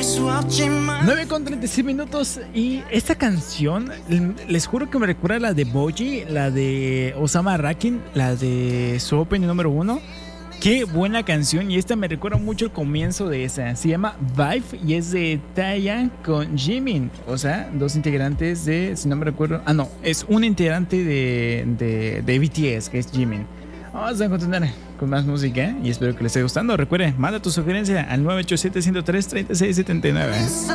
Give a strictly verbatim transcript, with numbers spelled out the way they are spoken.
nueve con treinta y seis minutos. Y esta canción, les juro que me recuerda a la de Boji, la de Osama Rakin, la de su opening número uno. Qué buena canción. Y esta me recuerda mucho el comienzo de esa. Se llama Vibe y es de Taeya con Jimin. O sea, dos integrantes de, si no me recuerdo, ah no, es un integrante de, de, de B T S, que es Jimin. Vamos a continuar con más música y espero que les esté gustando. Recuerde, manda tu sugerencia al nueve ocho siete, uno cero tres, tres seis siete nueve.